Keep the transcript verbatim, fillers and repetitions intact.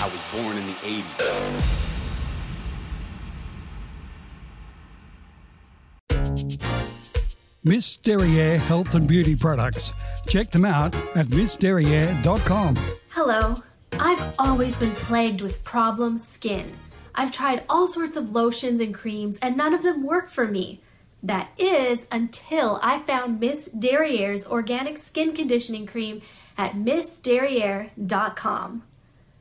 I was born in the eighties. Miss Derriere Health and Beauty Products. Check them out at miss derriere dot com. Hello. I've always been plagued with problem skin. I've tried all sorts of lotions and creams and none of them work for me. That is until I found Miss Derriere's organic skin conditioning cream at miss derriere dot com.